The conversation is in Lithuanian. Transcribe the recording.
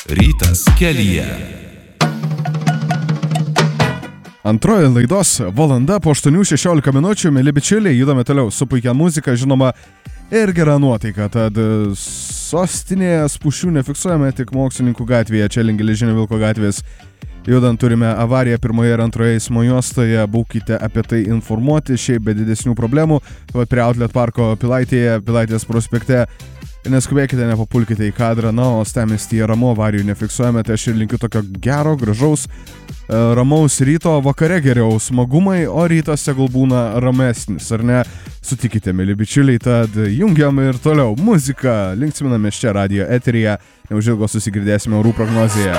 Rytas kelyje. Antroji laidos valanda po 8:16 minučių, mėly bičiuliai, judame toliau su puikia muzika, žinoma, ir gera nuotaika. Tad sostinėje spūsčių nefiksuojame tik Mokslininkų gatvėje, čia link Geležinio Vilko gatvės. Judant turime avariją pirmoje ir antroje eismo juostoje, būkite apie tai informuoti, šiaip be didesnių problemų. Prie Outlet parko Pilaitėje, Pilaitės prospekte. Neskubėkite, nepapulkite į kadrą, na, o Uostamiestyje ramu, avarijų nefiksuojame, tai aš ir linkiu tokio gero, gražaus, ramaus ryto, vakare geriau smagumai, o rytas tegul būna ramesnis, ar ne? Sutikite, mėly bičiuliai, tad jungiam ir toliau muziką, linksminamės čia radijo eteryje, neužilgo susigirdėsime orų prognozėje.